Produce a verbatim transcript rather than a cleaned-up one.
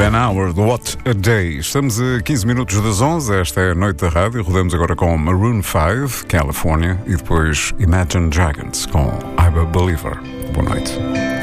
Ben Howard, What a Day. Estamos a quinze minutos das onze, esta é a Noite da Rádio. Rodamos agora com Maroon five, California, e depois Imagine Dragons com I'm a Believer. Boa noite.